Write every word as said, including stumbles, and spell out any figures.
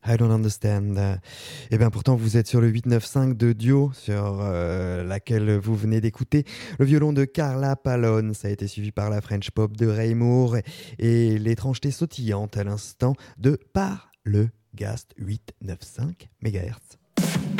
I don't understand. Et bien pourtant vous êtes sur le huit neuf cinq de Dio, sur euh, laquelle vous venez d'écouter le violon de Carla Pallone. Ça a été suivi par la French Pop de Ray Moore et l'étrangeté sautillante à l'instant de Par le Gast huit neuf cinq mégahertz.